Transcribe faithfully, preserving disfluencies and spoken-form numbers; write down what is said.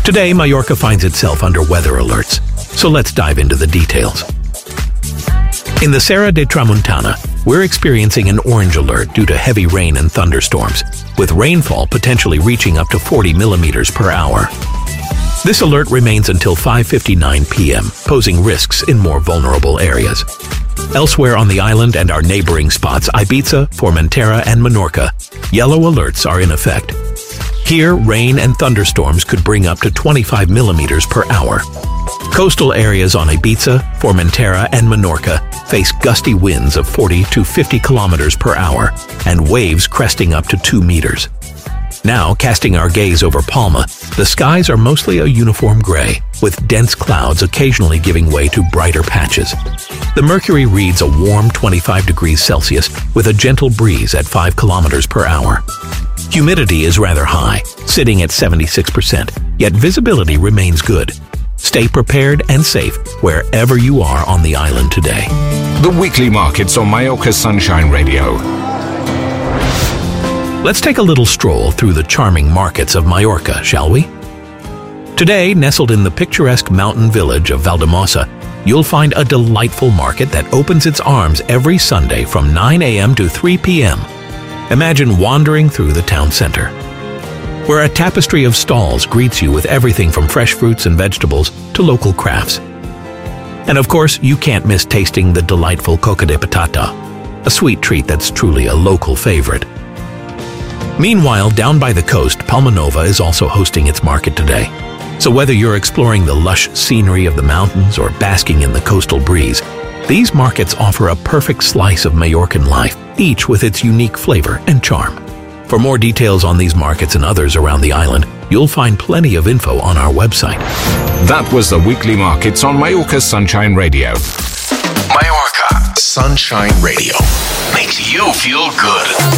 Today, Mallorca finds itself under weather alerts, so let's dive into the details. In the Serra de Tramuntana, we're experiencing an orange alert due to heavy rain and thunderstorms, with rainfall potentially reaching up to forty millimeters per hour. This alert remains until five fifty-nine p m, posing risks in more vulnerable areas. Elsewhere on the island and our neighboring spots, Ibiza, Formentera, and Menorca, yellow alerts are in effect. Here, rain and thunderstorms could bring up to twenty-five millimeters per hour. Coastal areas on Ibiza, Formentera, and Menorca face gusty winds of forty to fifty kilometers per hour and waves cresting up to two meters. Now, casting our gaze over Palma, the skies are mostly a uniform gray, with dense clouds occasionally giving way to brighter patches. The mercury reads a warm twenty-five degrees Celsius with a gentle breeze at five kilometers per hour. Humidity is rather high, sitting at seventy-six percent, yet visibility remains good. Stay prepared and safe wherever you are on the island today. The weekly markets on Mallorca Sunshine Radio. Let's take a little stroll through the charming markets of Mallorca, shall we? Today, nestled in the picturesque mountain village of Valldemossa, you'll find a delightful market that opens its arms every Sunday from nine a m to three p m Imagine wandering through the town center, where a tapestry of stalls greets you with everything from fresh fruits and vegetables to local crafts. And of course, you can't miss tasting the delightful coca de patata, a sweet treat that's truly a local favorite. Meanwhile, down by the coast, Palma Nova is also hosting its market today. So whether you're exploring the lush scenery of the mountains or basking in the coastal breeze, these markets offer a perfect slice of Mallorcan life, each with its unique flavor and charm. For more details on these markets and others around the island, you'll find plenty of info on our website. That was the weekly markets on Mallorca Sunshine Radio. Mallorca Sunshine Radio makes you feel good.